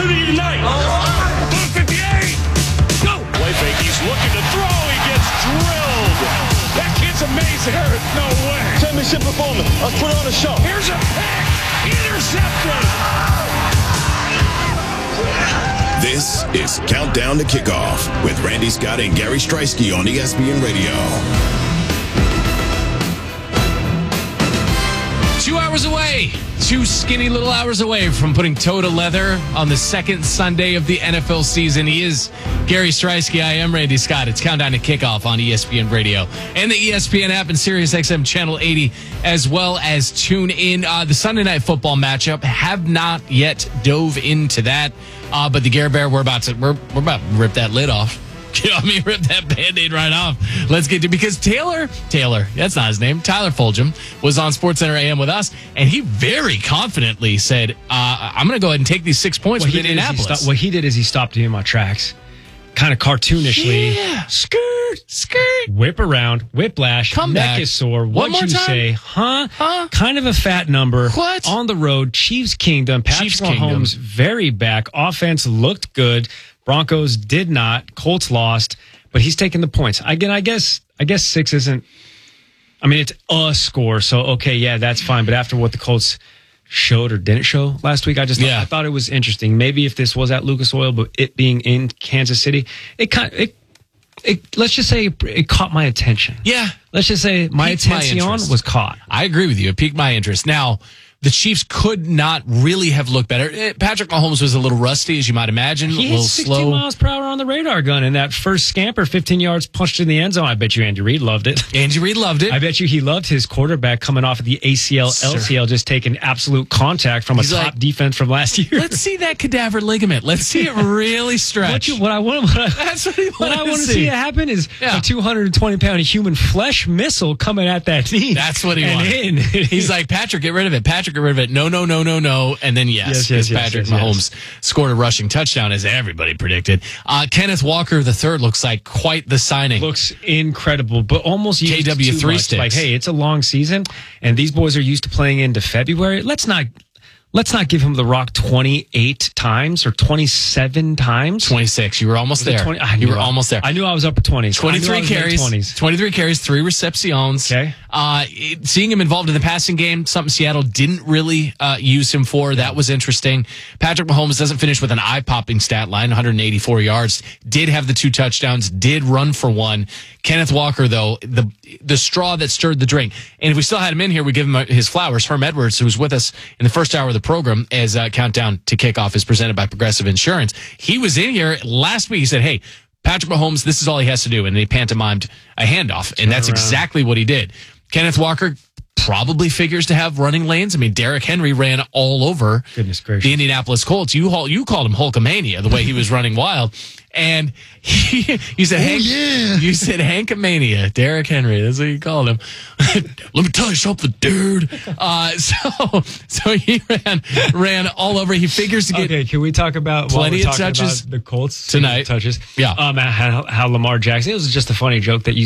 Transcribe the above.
opportunity tonight. 158. Go. Play fake. He's looking to throw. He gets drilled. That kid's amazing. No way. Championship performance. Let's put on a show. Here's a pick. Intercepted. This is Countdown to Kickoff with Randy Scott and Gary Streisky on ESPN Radio. 2 hours away, 2 skinny little hours away from putting toe to leather on the second Sunday of the NFL season. He is Gary Streisky. I am Randy Scott. It's Countdown to Kickoff on ESPN Radio and the ESPN app and SiriusXM Channel 80, as well as tune in. The Sunday Night Football matchup, have not yet dove into that, but the Gare Bear, we're about to rip that lid off. You know what I mean? Rip that Band-Aid right off. Let's get to, because Taylor, that's not his name, Tyler Fulgham, was on SportsCenter AM with us, and he very confidently said, I'm going to go ahead and take these 6 points with Indianapolis. What he did is he stopped me in my tracks, kind of cartoonishly. Yeah. Skirt. Whip around, whiplash, Come neck back. is sore. One What'd more you time? say? Huh? Kind of a fat number. What? On the road, Chiefs Kingdom. Patrick Mahomes very back. Offense looked good. Broncos did not. Colts lost, but he's taking the points. Again, I guess 6 isn't. I mean, it's a score, so okay, yeah, that's fine. But after what the Colts showed or didn't show last week, I thought it was interesting. Maybe if this was at Lucas Oil, but it being in Kansas City, let's just say it caught my attention. Yeah, let's just say my attention was caught. I agree with you. It piqued my interest. Now, the Chiefs could not really have looked better. Patrick Mahomes was a little rusty, as you might imagine. He a little hit 16 slow. miles per hour on the radar gun, and that first scamper, 15 yards, punched in the end zone. I bet you Andy Reid loved it. Andy Reid loved it. I bet you he loved his quarterback coming off of the ACL, LCL, just taking absolute contact from a top defense from last year. Let's see that cadaver ligament. Let's see it really stretch. What I want to see happen is a 220-pound human flesh missile coming at that knee. That's what he wanted. He's like, Patrick, get rid of it. Patrick, get rid of it. No. And then Patrick Mahomes scored a rushing touchdown, as everybody predicted. Kenneth Walker III looks like quite the signing. Looks incredible, but almost used KW3 too much. sticks. Like, hey, it's a long season, and these boys are used to playing into February. Let's not give him the rock 28 times or 27 times. 26. You were almost there. You were almost there. I knew I was upper 20s. 23 carries. 23 carries, 3 receptions. Okay. Seeing him involved in the passing game, something Seattle didn't really use him for. That was interesting. Patrick Mahomes doesn't finish with an eye-popping stat line, 184 yards. Did have the 2 touchdowns. Did run for 1. Kenneth Walker, though, the straw that stirred the drink. And if we still had him in here, we give him his flowers. Herm Edwards, who was with us in the first hour of the program as Countdown to Kickoff is presented by Progressive Insurance. He was in here last week. He said, hey, Patrick Mahomes, this is all he has to do. And he pantomimed a handoff. And that's exactly what he did. Kenneth Walker probably figures to have running lanes. I mean, Derrick Henry ran all over the Indianapolis Colts. You called him Hulkamania, the way he was running wild. And you said, you said Hankamania, Derrick Henry. That's what you called him. Let me tell you something, dude. So he ran all over. He figures to get. Okay, can we talk about plenty of touches about the Colts tonight? Touches, yeah. How Lamar Jackson. It was just a funny joke that you